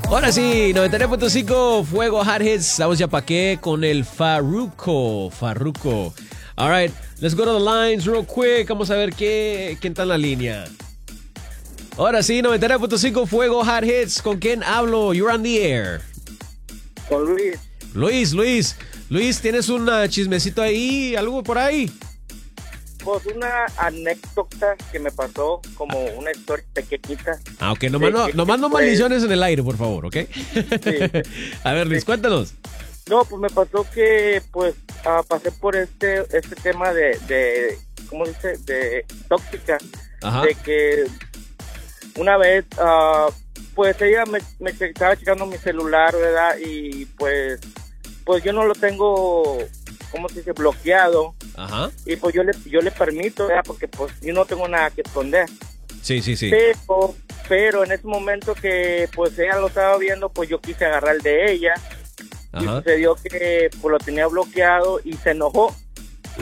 Ahora sí, 99.5 Fuego Hot Hits. Estamos ya pa' qué con el Farruko. All right, let's go to the lines real quick. Vamos a ver quién está en la línea. Ahora sí, 99.5 Fuego Hot Hits. ¿Con quién hablo? You're on the air. Con Luis. Luis, ¿tienes un chismecito ahí? ¿Algo por ahí? Pues una anécdota que me pasó, como una historia pequeñita. Ok, nomás no maldiciones en el aire, por favor, ¿ok? Sí. A ver, Luis, cuéntanos. No, pues me pasó que, pues, pasé por este tema de ¿cómo dice? De tóxica. Ajá. De que una vez, pues ella me estaba checando mi celular, ¿verdad? Y pues yo no lo tengo, ¿cómo se dice? Bloqueado. Ajá. Y pues yo le permito, ¿verdad? Porque pues yo no tengo nada que esconder. Sí. Pero en ese momento que pues ella lo estaba viendo, pues yo quise agarrar el de ella. Ajá. Y sucedió que pues lo tenía bloqueado y se enojó. Y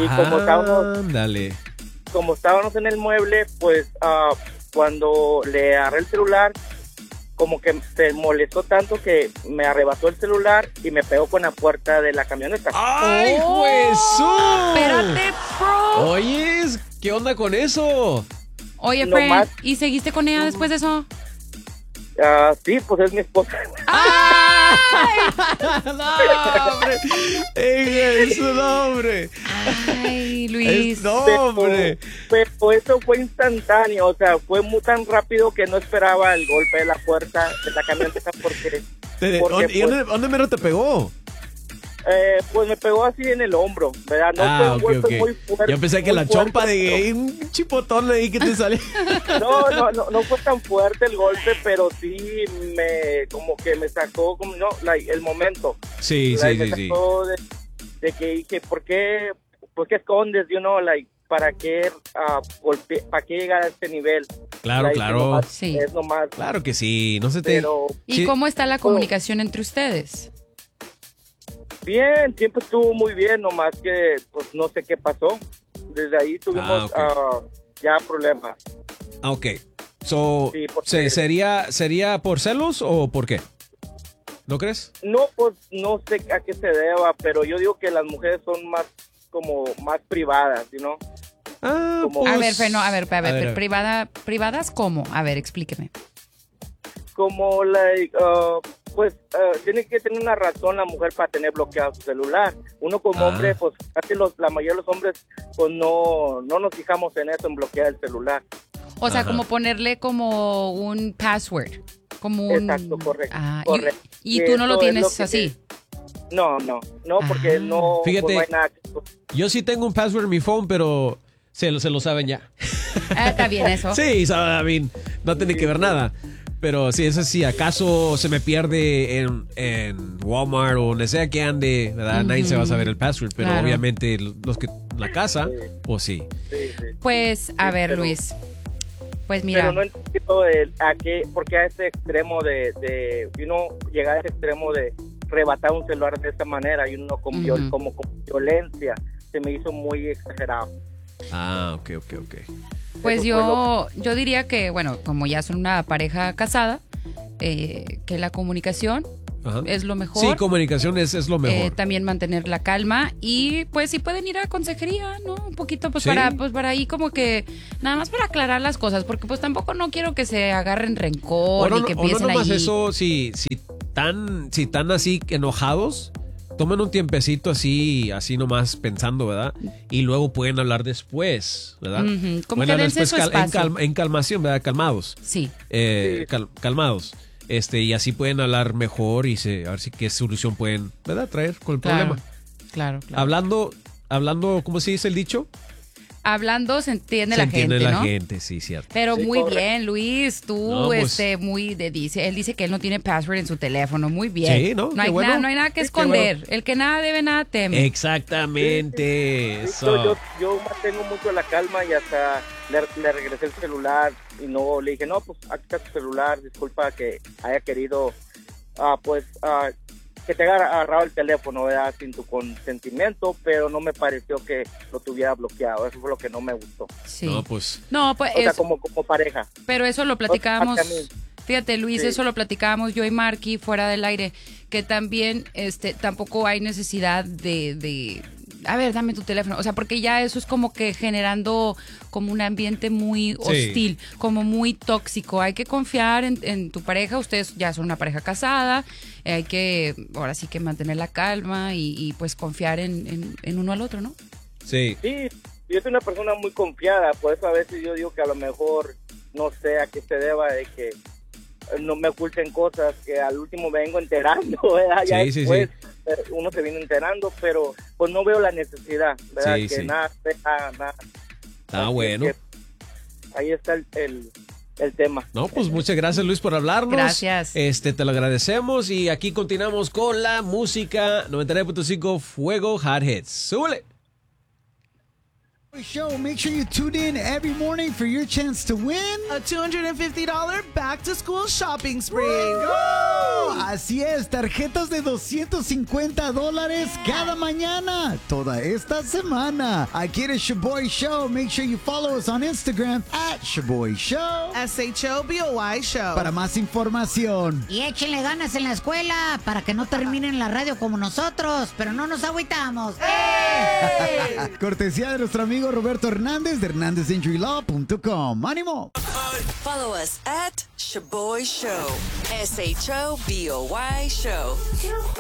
como estábamos en el mueble, pues cuando le agarré el celular, como que se molestó tanto que me arrebató el celular y me pegó con la puerta de la camioneta. ¡Ay, Jesús! Espérate, bro. Oye, ¿qué onda con eso? Oye, No Fred, más. ¿y seguiste con ella después de eso? Sí, pues es mi esposa. ¡No, hombre! ¡Es su nombre! Ay, Luis. ¡No, hombre! Pero eso fue instantáneo, o sea, fue muy tan rápido que no esperaba el golpe de la puerta de la camioneta porque ¿Y dónde mero te pegó? pues me pegó así en el hombro, ¿verdad? No fue un golpe muy fuerte. Yo pensé que la fuerte, chompa de un chipotón ahí que te sale. No fue tan fuerte el golpe, pero sí como que me sacó el momento. Sí. Me sacó de que dije, ¿por qué escondes? ¿Para qué para qué llegar a este nivel? Claro. Sí. Es nomás. Claro que sí, no se te... Pero ¿Y Sí. cómo está la comunicación entre ustedes? bien, siempre estuvo muy bien, nomás que pues no sé qué pasó. Desde ahí tuvimos ya problemas. Ok. So, Sí, porque- ¿sería por celos o por qué? ¿No crees? No, pues no sé a qué se deba, pero yo digo que las mujeres son más privadas, ¿no? Como- Pues, A ver, Fred, no, a ver, ver. ¿privadas cómo? A ver, explíqueme. Como tiene que tener una razón la mujer para tener bloqueado su celular. Uno como hombre, pues casi la mayoría de los hombres, pues no nos fijamos en eso, en bloquear el celular. O sea, Ajá. como ponerle como un password. Como un... Exacto, correcto. correcto. ¿Y Y tú no lo eso es tienes lo que- así? No, porque no, Fíjate. pues no hay nada. Yo sí tengo un password en mi phone, pero se lo saben ya. Está bien eso. Sí, no tiene que ver nada. Pero sí, eso sí, acaso se me pierde en Walmart o donde sea que ande, ¿verdad? Nadie se va a saber el password, pero Claro. obviamente los que la casa, pues sí. Sí. Pues, a ver, pero- Luis. Pues mira. Pero no entiendo por qué a ese extremo de uno llega a ese extremo de arrebatar un celular de esta manera y uno con violencia. Se me hizo muy exagerado. Ok. Pues Eso yo diría que, bueno, como ya son una pareja casada, que la comunicación Ajá. es lo mejor. Sí, comunicación es lo mejor. También mantener la calma y pues si pueden ir a consejería, ¿no? Un poquito pues Sí. para ahí como que nada más para aclarar las cosas, porque pues tampoco no quiero que se agarren rencor y que empiecen no nomás ahí. eso, si tan así enojados, tomen un tiempecito así nomás pensando, ¿verdad? Y luego pueden hablar después, ¿verdad? Ujú, como Pueden que hablar dense su en espacio. en calmación, ¿verdad? Calmados. Sí. Calmados. Y así pueden hablar mejor y a ver si qué solución pueden, ¿verdad? Traer con el Claro, problema. claro. Hablando, ¿cómo se dice el dicho? Hablando se entiende Se la entiende gente, la ¿no? gente, sí, cierto. Pero Sí, muy correcto. bien, Luis, tú, No, pues- él dice que él no tiene password en su teléfono, muy bien. Sí, ¿no? No hay, Qué bueno. no hay nada que Sí, qué esconder. bueno. El que nada debe, nada teme. Exactamente. Sí, Eso. yo mantengo mucho la calma y hasta le regresé el celular y no le dije, no, pues aquí está tu celular, disculpa que haya querido, que te haya agarrado el teléfono, ¿verdad? Sin tu consentimiento, pero no me pareció que lo tuviera bloqueado, eso fue lo que no me gustó. Sí. No, pues. No, pues O sea, eso, como pareja. pero eso lo platicábamos. Más que a mí. Fíjate, Luis, Sí. eso lo platicábamos yo y Marky fuera del aire, que también tampoco hay necesidad de a ver, dame tu teléfono. O sea, porque ya eso es como que generando como un ambiente muy hostil, como muy tóxico. Hay que confiar en tu pareja. Ustedes ya son una pareja casada. Hay que, ahora sí que mantener la calma y pues confiar en uno al otro, ¿no? Sí. Sí, yo soy una persona muy confiada, por eso a veces yo digo que a lo mejor no sé a qué se deba de que no me oculten cosas que al último me vengo enterando, ¿verdad? Ya Sí, después uno se viene enterando, pero pues no veo la necesidad, ¿verdad? Sí, que sí. nada. Está Así bueno. que ahí está el tema. No, pues muchas gracias, Luis, por hablarnos. Gracias. Te lo agradecemos y aquí continuamos con la música 99.5 Fuego Hot Hits. ¡Súbele! Show. Make sure you tune in every morning for your chance to win a $250 back-to-school shopping spree. ¡Oh! Así es, tarjetas de $250 cada mañana, toda esta semana. Aquí en Shaboy Show. Make sure you follow us on Instagram @Shaboy Show. SHOBOY Show. Para más información. Y échenle ganas en la escuela para que no terminen la radio como nosotros, pero no nos agüitamos. Cortesía de nuestro amigo Roberto Hernández de HernandezInjuryLaw.com. ¡Ánimo! Follow us at Shaboy Show. SHOBOY Show.